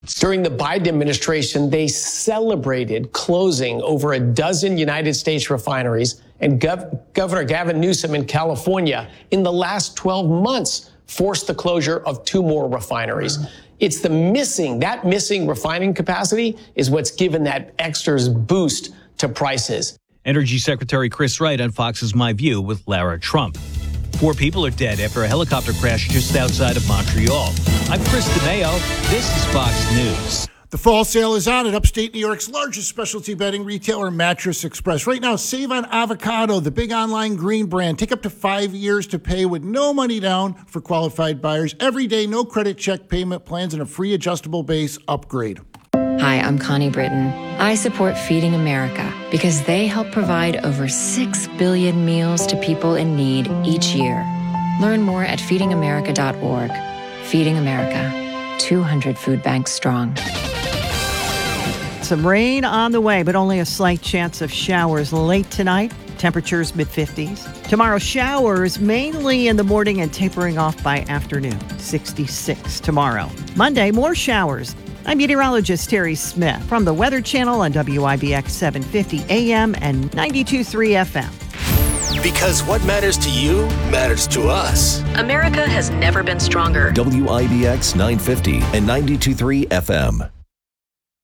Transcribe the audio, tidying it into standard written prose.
During the Biden administration, they celebrated closing over a dozen United States refineries, and Governor Gavin Newsom in California in the last 12 months forced the closure of 2 more refineries. It's that missing refining capacity is what's given that extra boost to prices. Energy Secretary Chris Wright on Fox's My View with Lara Trump. 4 people are dead after a helicopter crash just outside of Montreal. I'm Chris DeMeo. This is Fox News. The fall sale is on at upstate New York's largest specialty bedding retailer, Mattress Express. Right now, save on Avocado, the big online green brand. Take up to 5 years to pay with no money down for qualified buyers. Every day, no credit check payment plans, and a free adjustable base upgrade. Hi, I'm Connie Britton. I support Feeding America because they help provide over 6 billion meals to people in need each year. Learn more at feedingamerica.org. Feeding America, 200 food banks strong. Some rain on the way, but only a slight chance of showers late tonight. Temperatures mid-50s. Tomorrow, showers mainly in the morning and tapering off by afternoon. 66 tomorrow. Monday, more showers. I'm meteorologist Terry Smith from the Weather Channel on WIBX 750 AM and 92.3 FM. Because what matters to you matters to us. America has never been stronger. WIBX 950 and 92.3 FM.